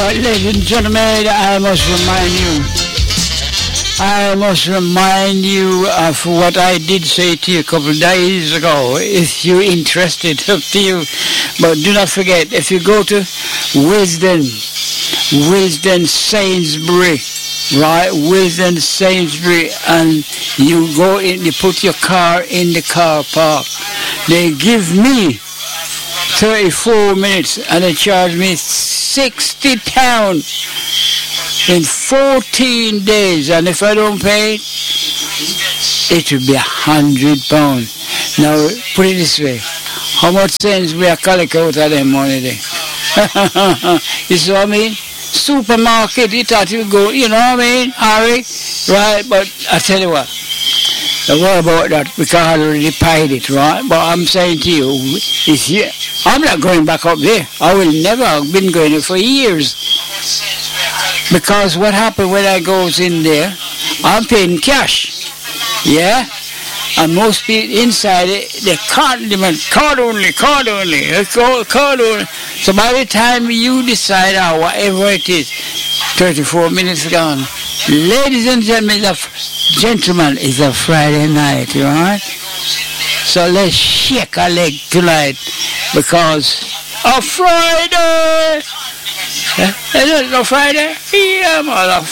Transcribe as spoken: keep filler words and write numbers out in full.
But ladies and gentlemen, I must remind you, I must remind you of what I did say to you a couple of days ago. If you're interested, up to you. But do not forget, if you go to Wisdom, Wisdom Sainsbury, right, Wisdom Sainsbury, and you go in, you put your car in the car park. They give me thirty-four minutes and they charge me sixty pounds in fourteen days, and if I don't pay it, it will be a hundred pounds. Now put it this way, how much sense we are collect out of them money there? You see what I mean? Supermarket, you thought you go, you know what I mean, Harry? Right, but I tell you what, don't worry about that, because I already paid it, right? But I'm saying to you, it's here. I'm not going back up there. I will never. I've been going there for years. Because what happened when I goes in there, I'm paying cash. Yeah? And most people inside it, they can't demand card only, card only, card only. So by the time you decide, or whatever it is, thirty-four minutes gone. Ladies and gentlemen, gentlemen, it's a Friday night, right? So let's shake a leg tonight, because a Friday! Is it a Friday? Yeah, mother.